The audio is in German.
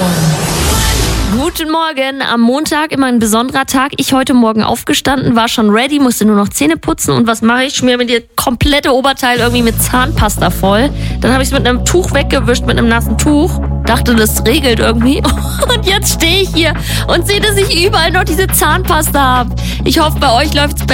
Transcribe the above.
Guten Morgen, am Montag immer ein besonderer Tag. Ich heute Morgen aufgestanden, war schon ready, musste nur noch Zähne putzen und was mache ich? Schmier mir das komplette Oberteil irgendwie mit Zahnpasta voll. Dann habe ich es mit einem Tuch weggewischt, mit einem nassen Tuch. Dachte, das regelt irgendwie. Und jetzt stehe ich hier und sehe, dass ich überall noch diese Zahnpasta habe. Ich hoffe, bei euch läuft's besser.